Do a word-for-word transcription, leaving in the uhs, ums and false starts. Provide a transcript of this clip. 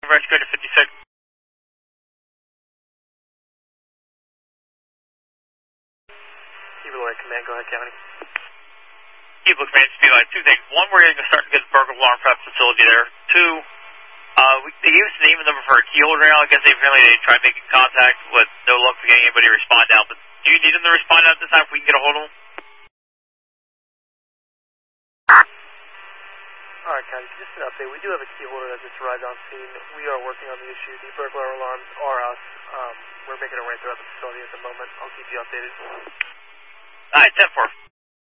rescue to fifty-six. Keep it away, command, go ahead, County. Keep it, command, speed line. Two things. One, we're going to start to get the burglar alarm for that facility there. Two, uh, we, they gave us the name and number for a key holder now. I guess they apparently they tried making contact, but no luck for getting anybody to respond now. But do you need them to respond out this time if we can get a hold of them? Alright, County, just an update. We do have a key holder that just arrived on scene. We are working on the issue. The burglar alarms are us. Um, we're making a raid throughout the facility at the moment. I'll keep you updated. Alright, ten four.